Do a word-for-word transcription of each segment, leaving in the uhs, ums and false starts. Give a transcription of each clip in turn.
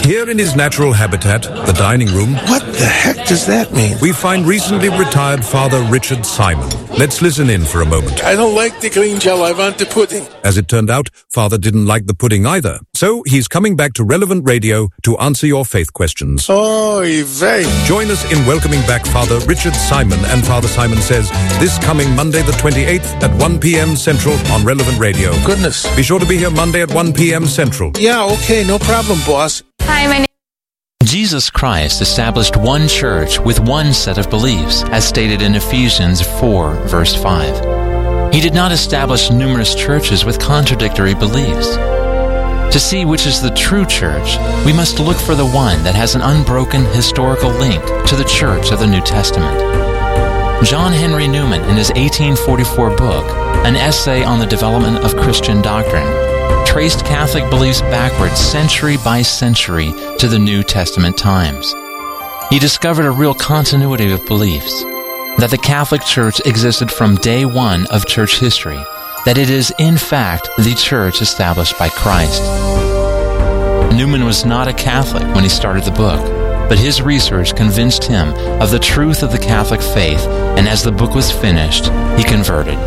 Here in his natural habitat, the dining room, What the heck does that mean? we find recently retired Father Richard Simon. Let's listen in for a moment. I don't like the green gel, I want the pudding. As it turned out, Father didn't like the pudding either. So he's coming back to Relevant Radio to answer your faith questions. Oy vey. Join us in welcoming back Father Richard Simon and Father Simon Says this coming Monday the twenty-eighth at one p.m. Central on Relevant Radio. Goodness. Be sure to be here Monday at one p.m. Central. Yeah, okay, no problem, boss. Hi, my name Jesus Christ established one church with one set of beliefs, as stated in Ephesians four, verse five. He did not establish numerous churches with contradictory beliefs. To see which is the true church, we must look for the one that has an unbroken historical link to the church of the New Testament. John Henry Newman, in his eighteen forty-four book, An Essay on the Development of Christian Doctrine, traced Catholic beliefs backwards century by century to the New Testament times. He discovered a real continuity of beliefs, that the Catholic Church existed from day one of church history, that it is in fact the church established by Christ. Newman was not a Catholic when he started the book, but his research convinced him of the truth of the Catholic faith, and as the book was finished, he converted.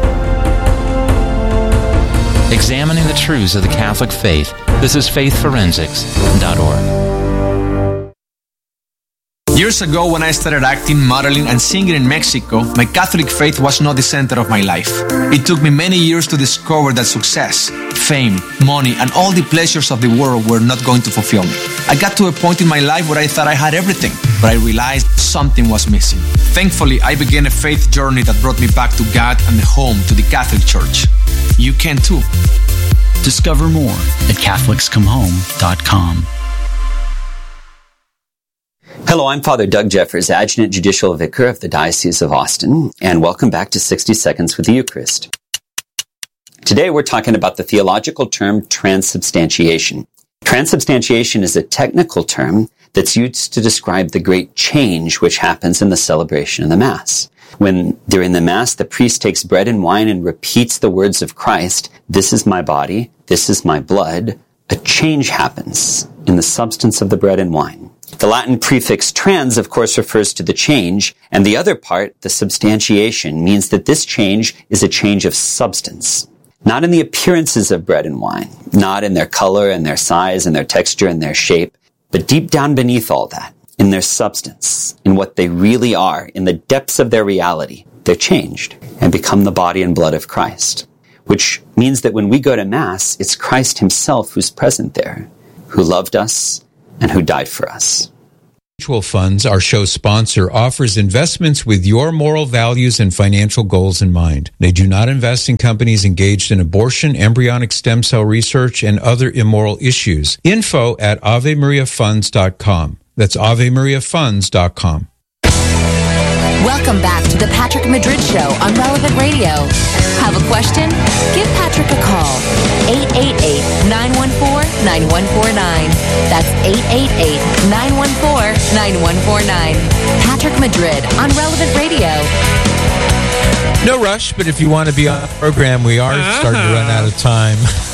Examining the truths of the Catholic faith, this is faith forensics dot org. Years ago, when I started acting, modeling, and singing in Mexico, my Catholic faith was not the center of my life. It took me many years to discover that success, fame, money, and all the pleasures of the world were not going to fulfill me. I got to a point in my life where I thought I had everything, but I realized something was missing. Thankfully, I began a faith journey that brought me back to God and home to the Catholic Church. You can too. Discover more at Catholics Come Home dot com. Hello, I'm Father Doug Jeffers, Adjutant Judicial Vicar of the Diocese of Austin, and welcome back to sixty seconds with the Eucharist. Today we're talking about the theological term transubstantiation. Transubstantiation is a technical term that's used to describe the great change which happens in the celebration of the Mass. When, during the Mass, the priest takes bread and wine and repeats the words of Christ, "This is my body, this is my blood," a change happens in the substance of the bread and wine. The Latin prefix trans, of course, refers to the change, and the other part, the substantiation, means that this change is a change of substance. Not in the appearances of bread and wine, not in their color and their size and their texture and their shape, but deep down beneath all that, in their substance, in what they really are, in the depths of their reality, they're changed and become the body and blood of Christ. Which means that when we go to Mass, it's Christ himself who's present there, who loved us and who died for us. Mutual Funds, our show sponsor, offers investments with your moral values and financial goals in mind. They do not invest in companies engaged in abortion, embryonic stem cell research, and other immoral issues. Info at ave maria funds dot com. That's ave maria funds dot com. Welcome back to the Patrick Madrid Show on Relevant Radio. Have a question? Give Patrick a call. eight eight eight, nine one four, nine one four nine. That's eight eight eight, nine one four, nine one four nine. Patrick Madrid on Relevant Radio. No rush, but if you want to be on the program, we are starting to run out of time.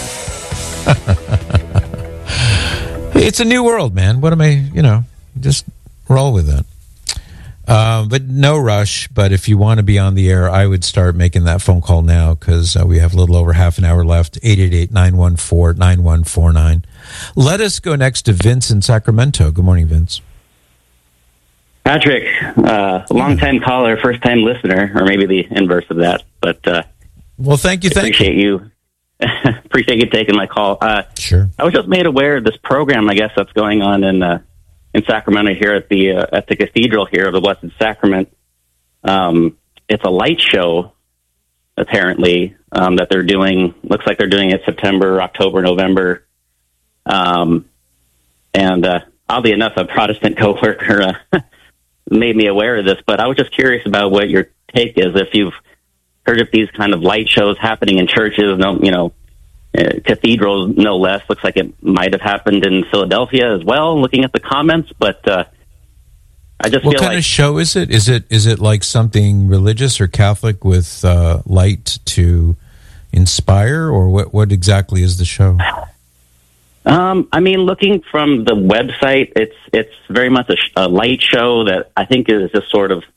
It's a new world, man. What am I, you know, just roll with it. Uh, but no rush. But if you want to be on the air, I would start making that phone call now because uh, we have a little over half an hour left. eight eight eight, nine one four, nine one four nine. Let us go next to Vince in Sacramento. Good morning, Vince. Patrick, uh, long-time caller, first-time listener, or maybe the inverse of that. But uh, well, thank you. Thank appreciate you. you. appreciate you taking my call. Uh, sure. I was just made aware of this program, I guess, that's going on in uh, in Sacramento here at the uh, at the Cathedral here of the Blessed Sacrament. Um, it's a light show, apparently, um, that they're doing. Looks like they're doing it September, October, November. Um, and uh, oddly enough, a Protestant coworker uh, made me aware of this, but I was just curious about what your take is. If you've heard of these kind of light shows happening in churches, no, you know, uh, cathedrals, no less. Looks like it might have happened in Philadelphia as well, looking at the comments, but uh, I just what feel kind like... of show is it? Is it is it like something religious or Catholic with uh, light to inspire, or what, what exactly is the show? Um, I mean, looking from the website, it's it's very much a, sh- a light show that I think is just sort of,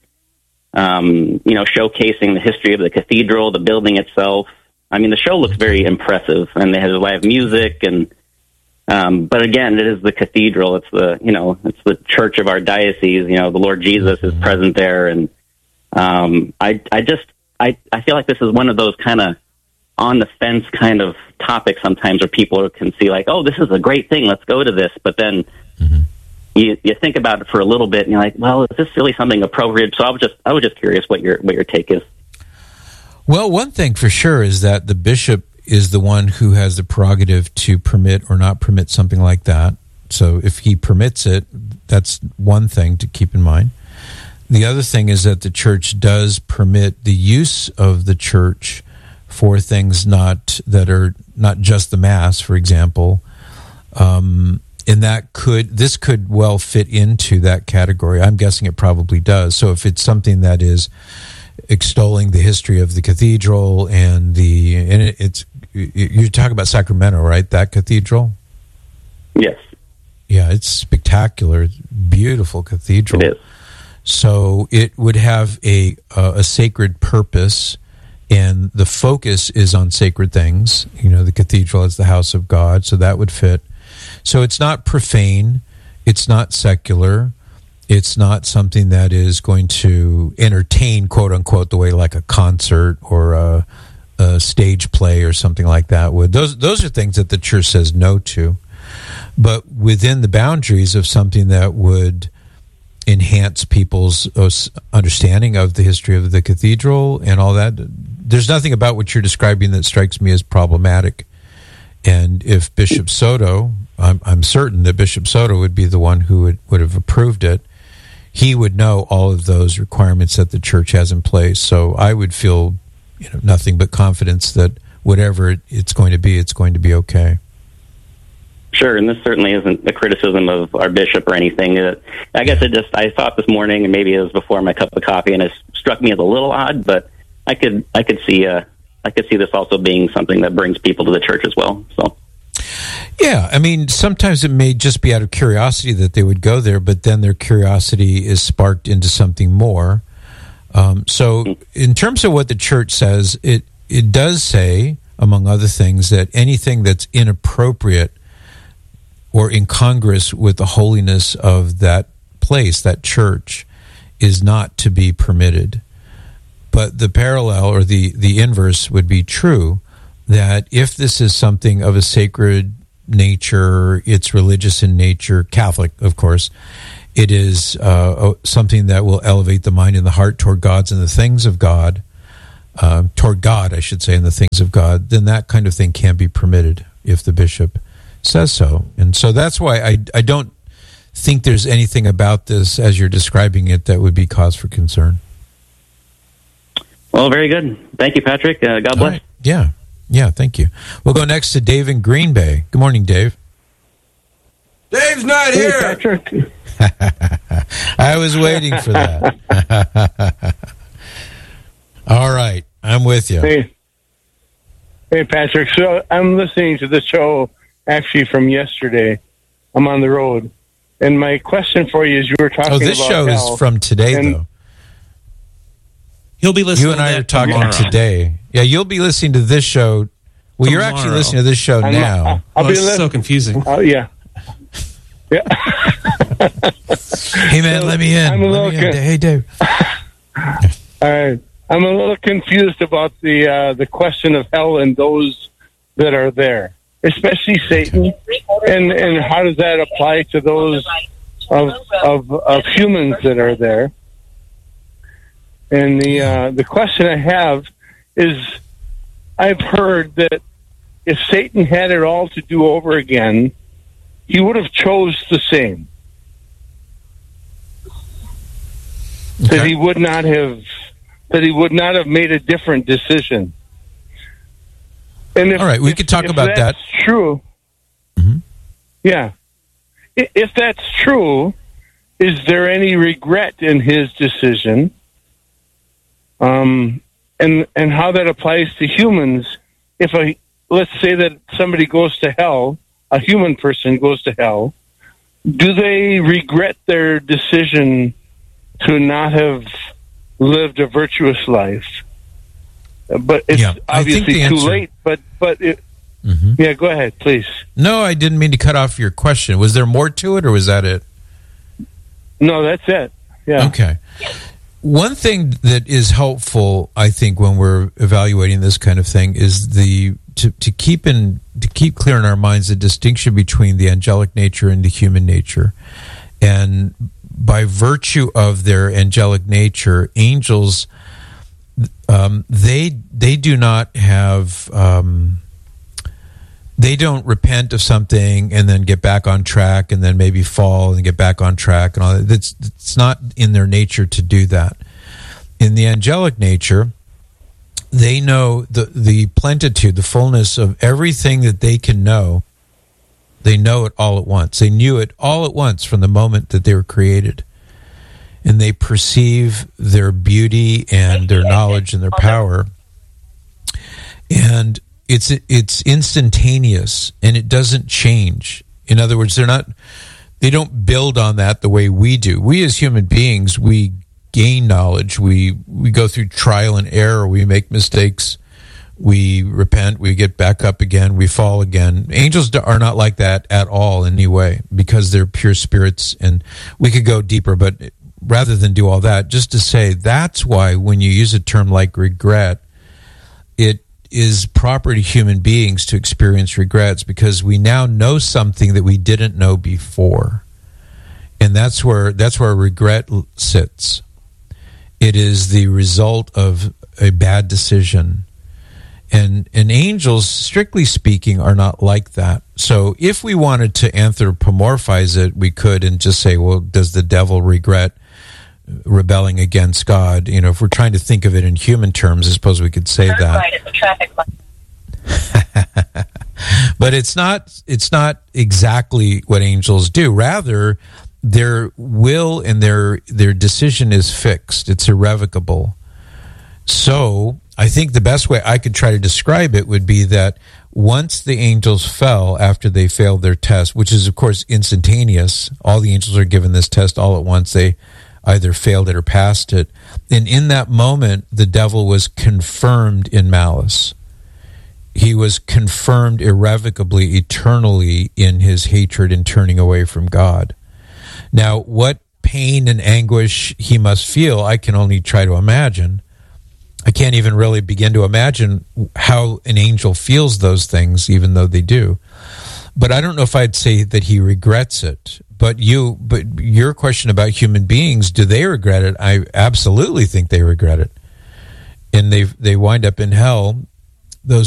um, you know, showcasing the history of the cathedral, the building itself. I mean, the show looks very impressive, and they have live music, and um, but again, it is the cathedral. It's the you know, it's the church of our diocese. You know, the Lord Jesus is present there, and um, I I just I I feel like this is one of those kind of on the fence kind of topics sometimes where people can see like, oh, this is a great thing, let's go to this. But then mm-hmm. you you think about it for a little bit and you're like, well, is this really something appropriate? So I was just I was just curious what your what your take is. Well, one thing for sure is that the bishop is the one who has the prerogative to permit or not permit something like that. So if he permits it, that's one thing to keep in mind. The other thing is that the church does permit the use of the church for things not that are not just the Mass, for example, um, and that could this could well fit into that category. I'm guessing it probably does. So if it's something that is extolling the history of the cathedral and the and it, it's you're talking about Sacramento, right? That cathedral. Yes. Yeah, it's spectacular, it's beautiful cathedral. It is. So it would have a uh, a sacred purpose. And the focus is on sacred things. You know, the cathedral is the house of God, so that would fit. So it's not profane. It's not secular. It's not something that is going to entertain, quote unquote, the way like a concert or a, a stage play or something like that would. Those those are things that the church says no to. But within the boundaries of something that would enhance people's understanding of the history of the cathedral and all that, there's nothing about what you're describing that strikes me as problematic. And if Bishop Soto, I'm, I'm certain that Bishop Soto would be the one who would, would have approved it, he would know all of those requirements that the church has in place. So I would feel, you know, nothing but confidence that whatever it, it's going to be, it's going to be okay. Sure, and this certainly isn't a criticism of our bishop or anything. Uh, I guess it just, I thought this morning, and maybe it was before my cup of coffee, and it struck me as a little odd, but I could I could see uh, I could see this also being something that brings people to the church as well. So, yeah, I mean, sometimes it may just be out of curiosity that they would go there, but then their curiosity is sparked into something more. Um, so, in terms of what the church says, it it does say, among other things, that anything that's inappropriate or incongruous with the holiness of that place, that church, is not to be permitted. But the parallel or the, the inverse would be true, that if this is something of a sacred nature, it's religious in nature, Catholic, of course, it is uh, something that will elevate the mind and the heart toward God's and the things of God, uh, toward God, I should say, and the things of God, then that kind of thing can be permitted if the bishop says so. And so that's why I, I don't think there's anything about this as you're describing it that would be cause for concern. Well, very good. Thank you, Patrick. Uh, God bless. Right. Yeah. Yeah, thank you. We'll go next to Dave in Green Bay. Good morning, Dave. Dave's not Hey, here. Patrick. I was waiting for that. All right. I'm with you. Hey. Hey, Patrick. So I'm listening to the show actually from yesterday. I'm on the road. And my question for you is, you were talking about... Oh, this about show hell, is from today, and, though. He'll be listening. You and I to are talking tomorrow. today. Yeah, you'll be listening to this show. Well, tomorrow. You're actually listening to this show I'm, now. I'll, I'll oh, be it's li- so confusing. Oh, yeah. Yeah. Hey, man, let me in. I'm a Let little me in. con- Hey, Dave. All right. I'm a little confused about the uh, the question of hell and those that are there, especially Satan, and and how does that apply to those of of, of humans that are there? And the uh, the question I have is, I've heard that if Satan had it all to do over again, he would have chose the same. Okay. That he would not have that he would not have made a different decision. And if, all right, we if, could talk if about that's that. True. Mm-hmm. Yeah. If that's true, is there any regret in his decision? Um, and and how that applies to humans? If a let's say that somebody goes to hell a human person goes to hell, do they regret their decision to not have lived a virtuous life? But it's Yeah, I think obviously the too answer- late. But but it, Mhm. yeah, go ahead, please. No, I didn't mean to cut off your question. Was there more to it, or was that it? No, that's it. Yeah. Okay. One thing that is helpful, I think, when we're evaluating this kind of thing is the to, to keep in to keep clear in our minds the distinction between the angelic nature and the human nature. And by virtue of their angelic nature, angels um, they they do not have um, they don't repent of something and then get back on track and then maybe fall and get back on track and all that. It's, it's not in their nature to do that. In the angelic nature, they know the, the plenitude, the fullness of everything that they can know. They know it all at once. They knew it all at once from the moment that they were created. And they perceive their beauty and their knowledge and their power. And It's it's instantaneous and it doesn't change. In other words, they're not they don't build on that the way we do. We as human beings, we gain knowledge. We we go through trial and error. We make mistakes. We repent. We get back up again. We fall again. Angels are not like that at all in any way because they're pure spirits. And we could go deeper, but rather than do all that, just to say that's why when you use a term like regret, it is proper to human beings to experience regrets because we now know something that we didn't know before. And that's where that's where regret sits. It is the result of a bad decision. And and angels, strictly speaking, are not like that. So if we wanted to anthropomorphize it, we could and just say, well, does the devil regret rebelling against God? You know, if we're trying to think of it in human terms, I suppose we could say that. Right at the traffic light. But it's not it's not exactly what angels do. Rather, their will and their their decision is fixed. It's irrevocable. So I think the best way I could try to describe it would be that once the angels fell after they failed their test, which is, of course, instantaneous, all the angels are given this test all at once. They either failed it or passed it. And in that moment, the devil was confirmed in malice. He was confirmed irrevocably, eternally in his hatred and turning away from God. Now, what pain and anguish he must feel, I can only try to imagine. I can't even really begin to imagine how an angel feels those things, even though they do. But I don't know if I'd say that he regrets it. But you, but your question about human beings, do they regret it? I absolutely think they regret it, and they they wind up in hell.